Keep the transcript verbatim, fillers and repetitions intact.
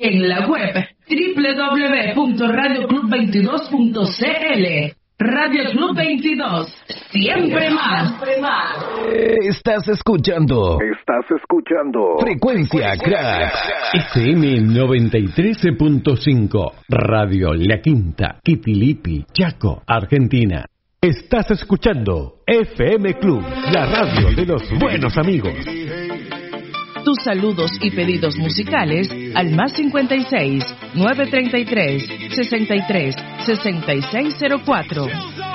En la web doble u doble u doble u punto radio club veintidós punto c l. Radio Club veintidós, siempre más. Estás escuchando. Estás escuchando. Frecuencia Crack. F M noventa y tres punto cinco. Radio La Quinta, Quitilipi, Chaco, Argentina. Estás escuchando F M Club, la radio de los buenos amigos. Tus saludos y pedidos musicales al más cincuenta y seis, nueve treinta y tres, sesenta y tres, sesenta y seis cero cuatro.